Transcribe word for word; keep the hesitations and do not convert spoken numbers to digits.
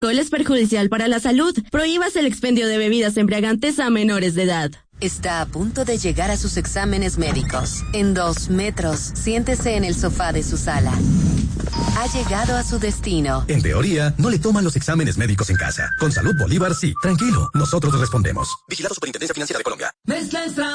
alcohol es perjudicial para la salud. Prohíbas el expendio de bebidas embriagantes a menores de edad. Está a punto de llegar a sus exámenes médicos. En dos metros, siéntese en el sofá de su sala. Ha llegado a su destino. En teoría, no le toman los exámenes médicos en casa. Con Salud Bolívar, sí. Tranquilo, nosotros respondemos. Vigilado Superintendencia Financiera de Colombia. Mezcla extra